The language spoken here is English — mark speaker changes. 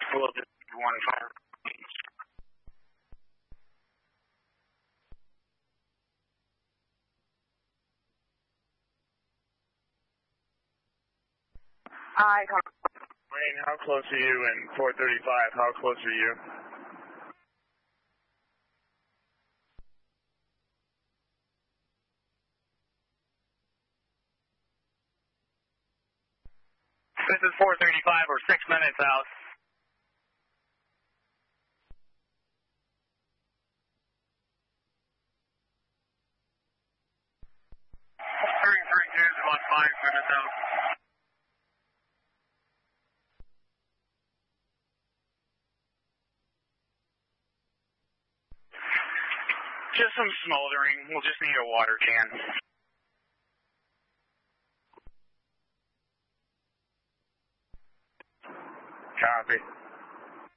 Speaker 1: We'll just 1-5.
Speaker 2: Wayne, how close are you? And 435, how close are you?
Speaker 1: This is 435. We're 6 minutes out.
Speaker 2: Is about 5 minutes out.
Speaker 1: Just some smoldering. We'll just need a water can.
Speaker 2: Copy.